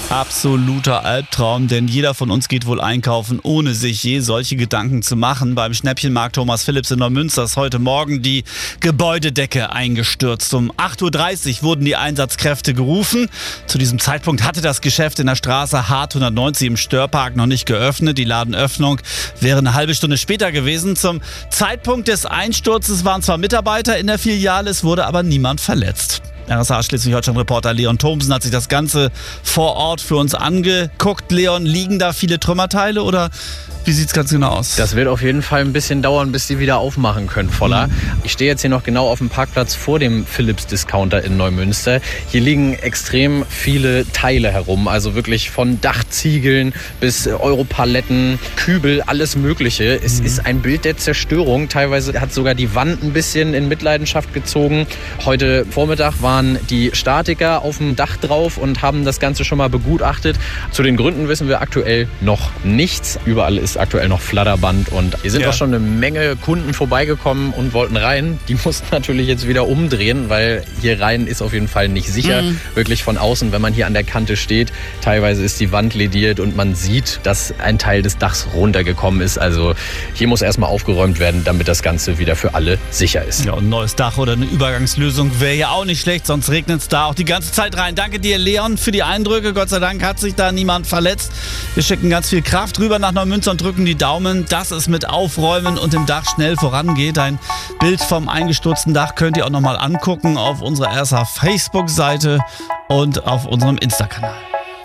Absoluter Albtraum, denn jeder von uns geht wohl einkaufen, ohne sich je solche Gedanken zu machen. Beim Schnäppchenmarkt Thomas Philipps in Neumünster ist heute Morgen die Gebäudedecke eingestürzt. Um 8.30 Uhr wurden die Einsatzkräfte gerufen. Zu diesem Zeitpunkt hatte das Geschäft in der Straße Hart 190 im Störpark noch nicht geöffnet. Die Ladenöffnung wäre eine halbe Stunde später gewesen. Zum Zeitpunkt des Einsturzes waren zwar Mitarbeiter in der Filiale, es wurde aber niemand verletzt. RSA Schleswig-Holstein-Reporter Leon Thomsen hat sich das Ganze vor Ort für uns angeguckt. Leon, liegen da viele Trümmerteile oder wie sieht es ganz genau aus? Das wird auf jeden Fall ein bisschen dauern, bis die wieder aufmachen können, Voller. Ich stehe jetzt hier noch genau auf dem Parkplatz vor dem Philips-Discounter in Neumünster. Hier liegen extrem viele Teile herum, also wirklich von Dachziegeln bis Europaletten, Kübel, alles Mögliche. Es ist ein Bild der Zerstörung. Teilweise hat sogar die Wand ein bisschen in Mitleidenschaft gezogen. Heute Vormittag waren die Statiker auf dem Dach drauf und haben das Ganze schon mal begutachtet. Zu den Gründen wissen wir aktuell noch nichts. Überall ist aktuell noch Flatterband und hier sind auch schon eine Menge Kunden vorbeigekommen und wollten rein. Die mussten natürlich jetzt wieder umdrehen, weil hier rein ist auf jeden Fall nicht sicher. Wirklich von außen, wenn man hier an der Kante steht, teilweise ist die Wand lediert und man sieht, dass ein Teil des Dachs runtergekommen ist. Also hier muss erstmal aufgeräumt werden, damit das Ganze wieder für alle sicher ist. Ja, und ein neues Dach oder eine Übergangslösung wäre ja auch nicht schlecht, sonst regnet es da auch die ganze Zeit rein. Danke dir, Leon, für die Eindrücke. Gott sei Dank hat sich da niemand verletzt. Wir schicken ganz viel Kraft rüber nach Neumünster und drücken die Daumen, dass es mit Aufräumen und dem Dach schnell vorangeht. Ein Bild vom eingestürzten Dach könnt ihr auch nochmal angucken auf unserer RSA Facebook-Seite und auf unserem Insta-Kanal.